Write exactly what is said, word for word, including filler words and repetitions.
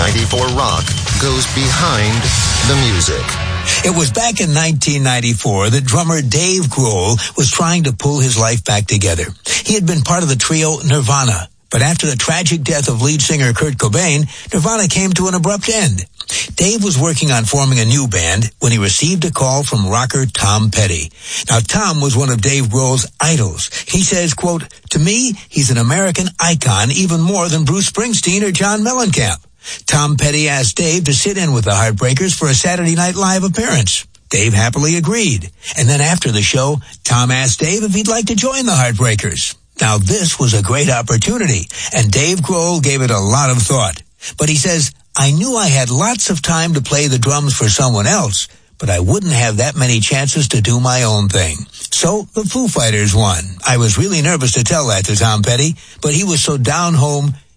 ninety-four Rock goes behind the music. It was back in nineteen ninety-four that drummer Dave Grohl was trying to pull his life back together. He had been part of the trio Nirvana, but after the tragic death of lead singer Kurt Cobain, Nirvana came to an abrupt end. Dave was working on forming a new band when he received a call from rocker Tom Petty. Now, Tom was one of Dave Grohl's idols. He says, quote, "To me, he's an American icon even more than Bruce Springsteen or John Mellencamp." Tom Petty asked Dave to sit in with the Heartbreakers for a Saturday Night Live appearance. Dave happily agreed. And then after the show, Tom asked Dave if he'd like to join the Heartbreakers. Now, this was a great opportunity, and Dave Grohl gave it a lot of thought. But he says, "I knew I had lots of time to play the drums for someone else, but I wouldn't have that many chances to do my own thing." So the Foo Fighters won. I was really nervous to tell that to Tom Petty, but he was so down home